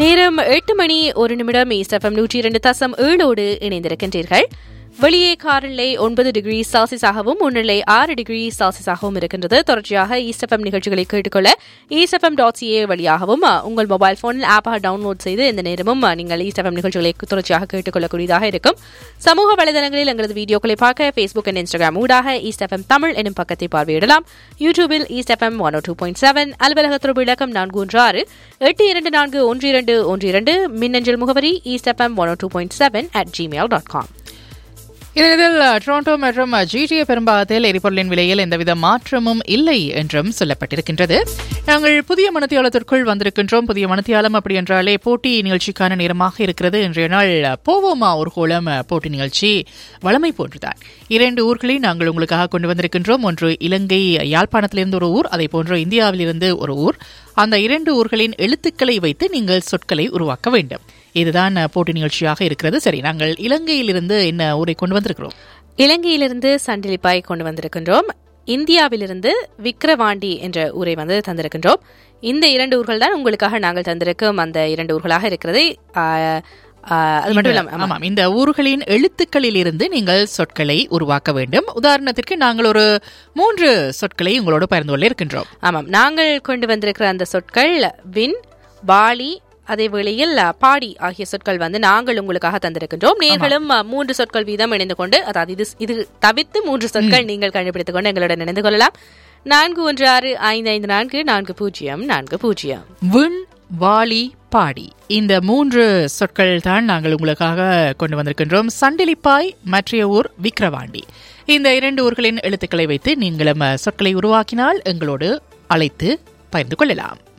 நேரம் 8 மணி 1 நிமிடம். East FM 102.7 இணைந்திருக்கின்றீர்கள். வெளியே காரிலே 9 டிகிரி செல்சியஸாகவும் முன்னிலை 6 டிகிரி செல்சியஸாகவும் இருக்கின்றது. தொடர்ச்சியாக ஈஸ்ட் எஃப்எம் நிகழ்ச்சிகளை கேட்டுக்கொள்ள eastfm.ca வழியாகவும் உங்கள் மொபைல் போனில் ஆப்பாக டவுன்லோட் செய்து இந்த நேரமும் நீங்கள் ஈஸ்ட் எஃப்எம் நிகழ்ச்சிகளை தொடர்ச்சியாக கேட்டுக்கொள்ளக்கூடியதாக இருக்கும். சமூக வலைதளங்களில் எங்களது வீடியோக்களை பார்க்க Facebook அண்ட் Instagram ஊடாக ஈஸ்ட் எஃப்எம் தமிழ் எனும் பக்கத்தை பார்வையிடலாம். யூடியூபில் ஈஸ்ட் எஃப்எம் 102.7, அலுவலக தொடர்பு இலக்கம் 416-8241-1212, மின்னஞ்சல் முகவரி eastfm102.7@gmail.com. இதில் டொரண்டோ மற்றும் GTA பெரும்பாகத்தில் எரிபொருளின் விலையில் எந்தவித மாற்றமும் இல்லை என்றும் சொல்லப்பட்டிருக்கின்றது. நாங்கள் புதிய மணித்தியாலத்திற்குள் வந்திருக்கின்றோம். புதிய மணித்தியாலம் அப்படி என்றாலே போட்டி நிகழ்ச்சிக்கான நேரமாக இருக்கிறது. இன்றைய நாள் போவோமா ஊர்கோளம் போட்டி நிகழ்ச்சி வளமை போன்றுதான். 2 ஊர்களை நாங்கள் உங்களுக்காக கொண்டு வந்திருக்கின்றோம். ஒன்று இலங்கை யாழ்ப்பாணத்திலிருந்து ஒரு ஊர், அதே போன்று இந்தியாவிலிருந்து ஒரு ஊர். அந்த 2 ஊர்களின் எழுத்துக்களை வைத்து நீங்கள் சொற்களை உருவாக்க வேண்டும். இதுதான் போட்டி நிகழ்ச்சியாக இருக்கிறது. சரி, நாங்கள் இலங்கையிலிருந்து என்ன ஊரை கொண்டு வந்திருக்கிறோம்? இலங்கையிலிருந்து சண்டிலிப்பாய் கொண்டு வந்திருக்கின்றோம். இந்தியாவிலிருந்து விக்கிரவாண்டி என்ற ஊரை வந்து தந்திருக்கின்றோம். இந்த 2 ஊர்கள் தான் உங்களுக்காக நாங்கள் தந்திருக்கும் அந்த 2 ஊர்களாக இருக்கிறது. அது மட்டும் இல்லாம இந்த ஊர்களின் எழுத்துக்களில் இருந்து நீங்கள் சொற்களை உருவாக்க வேண்டும். உதாரணத்திற்கு நாங்கள் ஒரு 3 சொற்களை உங்களோடு பகிர்ந்து கொள்ள இருக்கின்றோம். ஆமாம், நாங்கள் கொண்டு வந்திருக்கிற அந்த சொற்கள் வின், பாலி, அதே வேளையில் பாடி ஆகிய சொற்கள் வந்து நாங்கள் உங்களுக்காக தந்திருக்கின்றோம். நேர்களும் 3 சொற்கள் வீதம் இணைந்து கொண்டு, அதாவது இது தவிர்த்து 3 சொற்கள் நீங்கள் கண்டுபிடித்துக் கொண்டு எங்களுடன் இணைந்து கொள்ளலாம். 4165540440. வின், வாலி, பாடி, இந்த 3 சொற்கள் தான் நாங்கள் உங்களுக்காக கொண்டு வந்திருக்கின்றோம். சண்டிலிப்பாய், மற்றைய ஊர் விக்கிரவாண்டி. இந்த 2 ஊர்களின் எழுத்துக்களை வைத்து நீங்களும் சொற்களை உருவாக்கினால் எங்களோடு அழைத்து பகிர்ந்து கொள்ளலாம்.